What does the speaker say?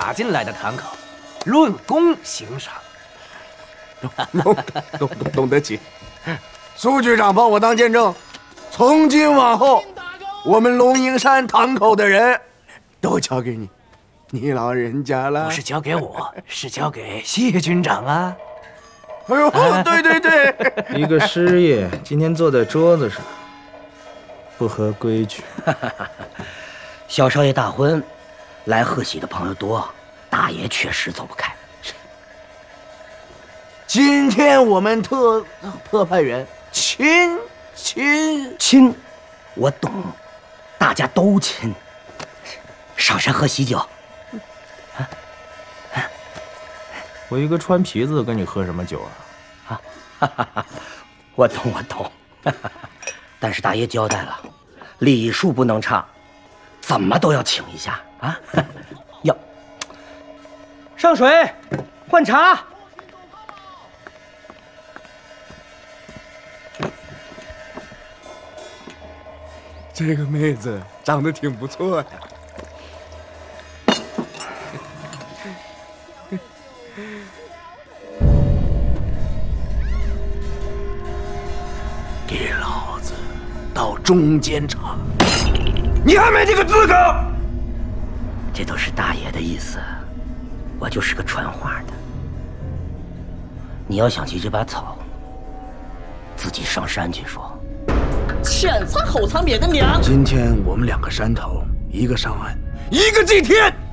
打进来的堂口，论功行赏。 懂得起。苏局长帮我当见证，从今往后，我们龙营山堂口的人都交给你老人家了。 不是交给我，是交给谢军长啊。 哎呦，对， 一个师爷今天坐在桌子上，不合规矩。 小少爷大婚，来贺喜的朋友多，大爷确实走不开。 今天我们特派员亲， 我懂，大家都亲。上山喝喜酒。 我一个穿皮子跟你喝什么酒啊？ 我懂。但是大爷交代了，礼数不能差，怎么都要请一下啊！要上水，换茶。 这个妹子长得挺不错呀。给老子到中间场！你还没这个资格！ 这都是大爷的意思，我就是个传话的。你要想急这把草，自己上山去说。 前仓后仓灭个娘！ 今天我们2个山头，一个上岸，一个祭天。